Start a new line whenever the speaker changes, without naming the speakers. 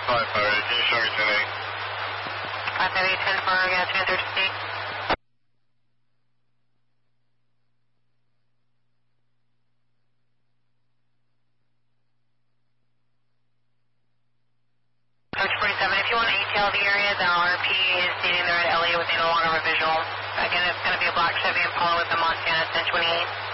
558, can you show me 10-8?
558, 10-4, I got 230. Coach 47, if you want to detail the area, the RP is stating they're at LA with no longer of a visual. Again, it's going to be a black Chevy Impala with the Montana 1028.